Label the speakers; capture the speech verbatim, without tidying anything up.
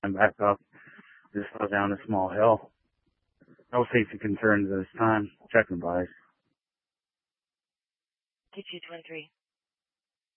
Speaker 1: and back up. Just fell down a small hill. No safety concerns at this time. Checking, bye.
Speaker 2: two two two one three.